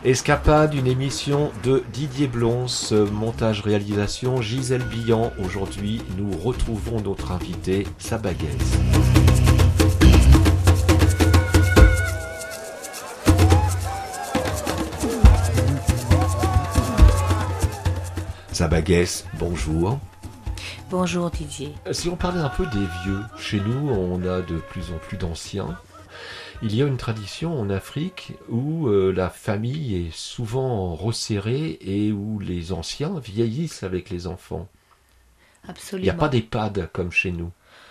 Escapade, une émission de Didier Blons, montage-réalisation Gisèle Billan. Aujourd'hui, nous retrouvons notre invité, Saba Guès. Saba Guès, bonjour. Bonjour Didier. Si on parlait un peu des vieux, chez nous, on a de plus en plus d'anciens. Il y a une tradition en Afrique où la famille est souvent resserrée et où les anciens vieillissent avec les enfants. Absolument. Il n'y a pas d'EHPAD comme chez nous.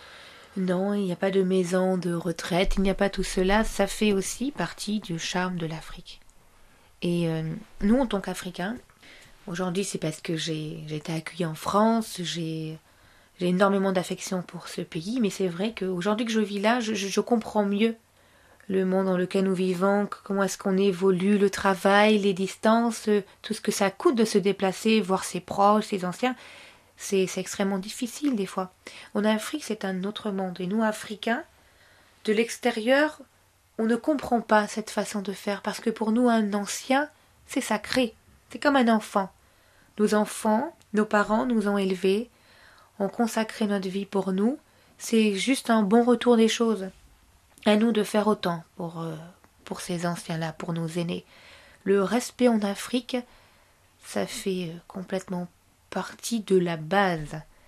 Non, il n'y a pas de maison de retraite, il n'y a pas tout cela. Ça fait aussi partie du charme de l'Afrique. Et nous, en tant qu'Africains, aujourd'hui, c'est parce que j'ai été accueillie en France, j'ai énormément d'affection pour ce pays, mais c'est vrai qu'aujourd'hui que je vis là, je comprends mieux le monde dans lequel nous vivons, comment est-ce qu'on évolue, le travail, les distances, tout ce que ça coûte de se déplacer, voir ses proches, ses anciens, c'est extrêmement difficile des fois. En Afrique, c'est un autre monde. Et nous, Africains, de l'extérieur, on ne comprend pas cette façon de faire, parce que pour nous, un ancien, c'est sacré. C'est comme un enfant. Nos enfants, nos parents nous ont élevés, ont consacré notre vie pour nous. C'est juste un bon retour des choses. À nous de faire autant pour ces anciens-là, pour nos aînés. Le respect en Afrique, ça fait complètement partie de la base.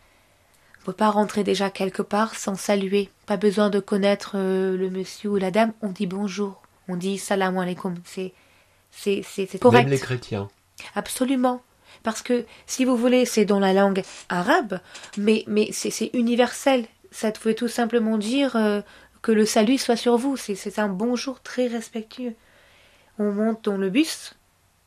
On ne peut pas rentrer déjà quelque part sans saluer. Pas besoin de connaître le monsieur ou la dame. On dit bonjour. On dit salam alaikum. C'est correct. Même les chrétiens. Absolument. Parce que, si vous voulez, c'est dans la langue arabe, mais c'est universel. Ça veut tout simplement dire que le salut soit sur vous. C'est un bonjour très respectueux. On monte dans le bus,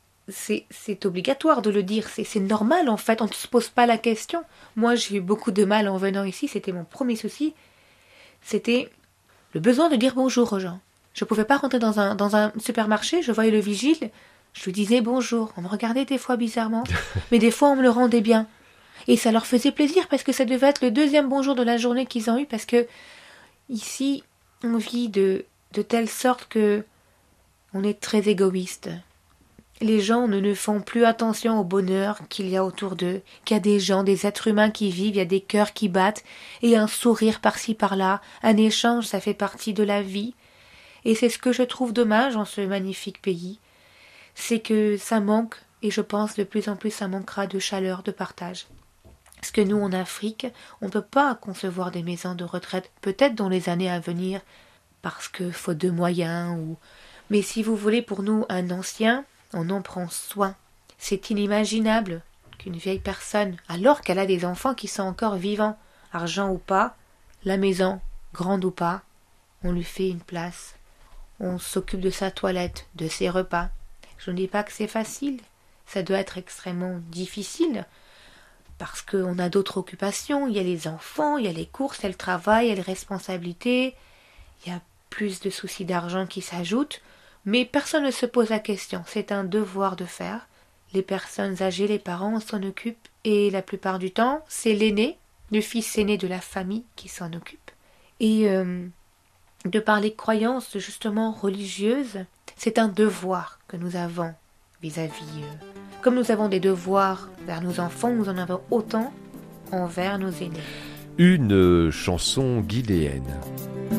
c'est obligatoire de le dire. C'est normal, en fait. On ne se pose pas la question. Moi, j'ai eu beaucoup de mal en venant ici. C'était mon premier souci. C'était le besoin de dire bonjour aux gens. Je ne pouvais pas rentrer dans un supermarché. Je voyais le vigile. Je lui disais bonjour. On me regardait des fois bizarrement. Mais des fois, on me le rendait bien. Et ça leur faisait plaisir parce que ça devait être le deuxième bonjour de la journée qu'ils ont eu. Parce que ici, on vit de telle sorte que on est très égoïste. Les gens ne font plus attention au bonheur qu'il y a autour d'eux, qu'il y a des gens, des êtres humains qui vivent, il y a des cœurs qui battent, et un sourire par-ci par-là, un échange, ça fait partie de la vie. Et c'est ce que je trouve dommage en ce magnifique pays, c'est que ça manque, et je pense de plus en plus ça manquera de chaleur, de partage. Parce que nous, en Afrique, on ne peut pas concevoir des maisons de retraite, peut-être dans les années à venir, parce que faute de moyens, mais si vous voulez, pour nous, un ancien, on en prend soin. C'est inimaginable qu'une vieille personne, alors qu'elle a des enfants qui sont encore vivants, argent ou pas, la maison, grande ou pas, on lui fait une place. On s'occupe de sa toilette, de ses repas. Je ne dis pas que c'est facile, ça doit être extrêmement difficile, parce qu'on a d'autres occupations, il y a les enfants, il y a les courses, il y a le travail, il y a les responsabilités, il y a plus de soucis d'argent qui s'ajoutent, mais personne ne se pose la question, c'est un devoir de faire. Les personnes âgées, les parents s'en occupent, et la plupart du temps, c'est l'aîné, le fils aîné de la famille qui s'en occupe. Et de par les croyances justement religieuses, c'est un devoir que nous avons vis-à-vis. Comme nous avons des devoirs vers nos enfants, nous en avons autant envers nos aînés. Une chanson guinéenne.